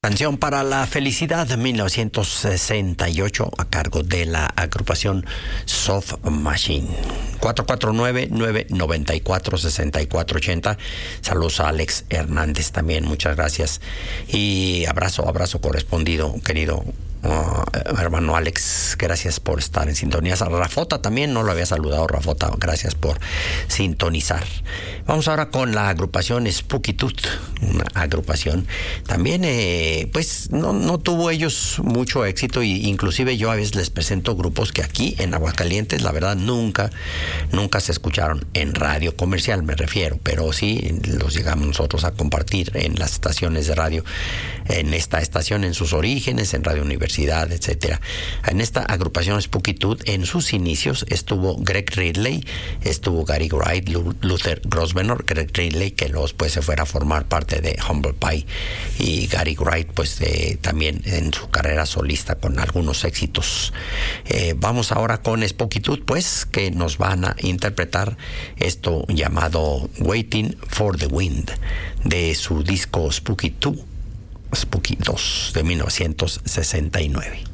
Canción para la felicidad de 1968 a cargo de la agrupación Soft Machine. 449-994-6480. Saludos a Alex Hernández también, muchas gracias. Y abrazo correspondido, querido hermano Alex, gracias por estar en sintonía. A Rafota también, no lo había saludado, Rafota, gracias por sintonizar. Vamos ahora con la agrupación Spooky Tooth, una agrupación también pues no tuvo ellos mucho éxito, y inclusive yo a veces les presento grupos que aquí en Aguascalientes la verdad nunca se escucharon en radio comercial, me refiero, pero sí los llegamos nosotros a compartir en las estaciones de radio, en esta estación en sus orígenes, en Radio Universidad, etcétera. En esta agrupación Spooky Tooth, en sus inicios estuvo Greg Ridley, estuvo Gary Wright, Luther Grosvenor. Greg Ridley, que luego pues se fuera a formar parte de Humble Pie, y Gary Wright pues también en su carrera solista con algunos éxitos. Vamos ahora con Spooky Tooth, pues, que nos van a interpretar esto llamado Waiting for the Wind, de su disco Spooky 2 de 1969.